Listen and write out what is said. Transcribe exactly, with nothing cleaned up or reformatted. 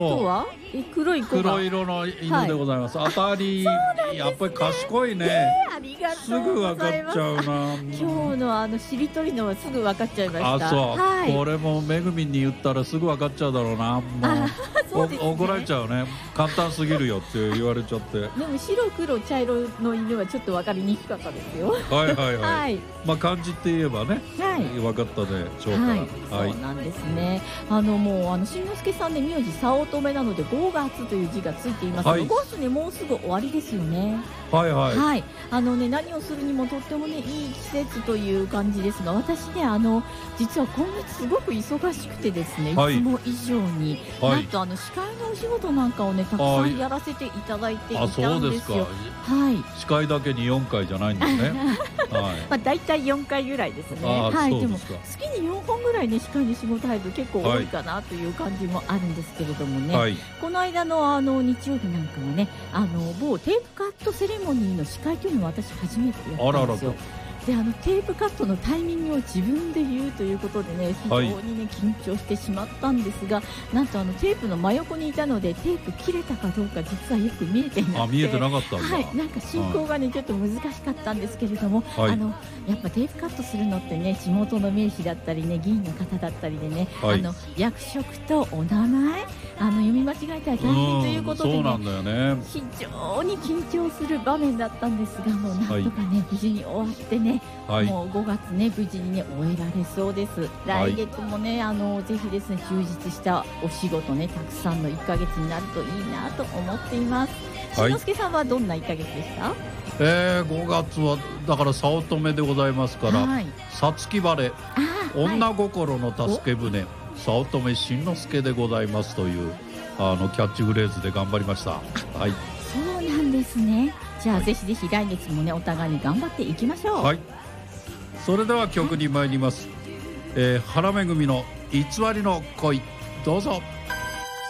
とはえ黒い子が黒色の犬でございます、はい、当たり、ね、やっぱり賢いね、 えー、ありがとうすぐ分かっちゃうな。 今日のあのしりとりのはすぐ分かっちゃいました。 あ、そう、 はい、 これもめぐみんに言ったらすぐ分かっちゃうだろうな。もう、ね、怒られちゃうね、簡単すぎるよって言われちゃって。でも白黒茶色の犬はちょっと分かりにくかったですよ。 はいはいはい、はい、まあ漢字って言えばね、はい、分かったでしょうか。 はい、はい、そうなんですね。あのもうあのしんのすけさんで名字早乙女なのでごがつという字がついていますが、はい、ごがつねもうすぐ終わりですよね。 はいはい、 はい、あのね何をするにもとってもねいい季節という感じですが、私ねあの実は今月すごく忙しくてですね、はい、いつも以上に、はい、なんとあの司会のお仕事なんかをねたくさんやらせていただいていたんですよ。あ、そうですか。はい、 司会だけによんかいじゃないんですね。はい、 まあだいたいよんかいぐらいですね。はい、でも月によんほんぐらいね司会の仕事入ると結構多いかなという感じもあるんですけれどもね、はい、この間のあの日曜日なんかはねあの某テープカットセレモニーの司会というのを私初めてやったんですよ。であのテープカットのタイミングを自分で言うということでね非常にね、はい、緊張してしまったんですが、なんとあのテープの真横にいたのでテープ切れたかどうか実はよく見えていなくて、 あ、見えてなかったんだ。 はい、なんか進行がね、はい、ちょっと難しかったんですけれども、はい、あのやっぱテープカットするのってね地元の名士だったりね議員の方だったりでね、はい、あの役職とお名前あの読み間違えたら大変ということで、ね、 そうなんだよね。 非常に緊張する場面だったんですが、もうなんとかね、はい、無事に終わってね、はい、もうごがつね無事にね終えられそうです。来月もね、はい、あのぜひですね充実したお仕事ねたくさんのいっかげつになるといいなと思っています。しんのすけさんはどんないっかげつでした？ えー、ごがつはだから早乙女でございますから、さつき晴れ女心の助け舟、はい、早乙女しんのすけでございますというあのキャッチフレーズで頑張りました。はい、 そうなんですね。じゃあ、はい、ぜひぜひ来月もねお互いに頑張っていきましょう。 はい、それでは曲に参ります。はい、えー、原めぐみの偽りの恋、どうぞ。